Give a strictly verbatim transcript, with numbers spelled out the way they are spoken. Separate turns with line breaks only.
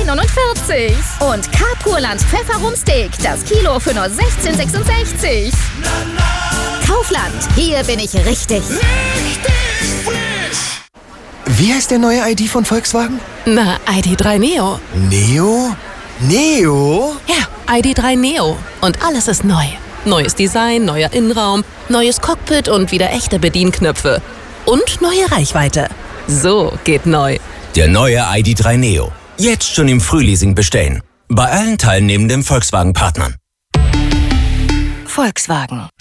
neunundvierzig. Und Carpurland Pfefferumsteak, das Kilo für nur sechzehn sechsundsechzig. Kaufland, hier bin ich richtig.
Richtig frisch!
Wie heißt der neue I D von Volkswagen?
Na, I D drei Neo.
Neo? Neo?
Ja, I D drei Neo. Und alles ist neu. Neues Design, neuer Innenraum, neues Cockpit und wieder echte Bedienknöpfe. Und neue Reichweite. So geht neu.
Der neue I D drei Neo. Jetzt schon im Frühleasing bestellen. Bei allen teilnehmenden Volkswagen-Partnern.
Volkswagen.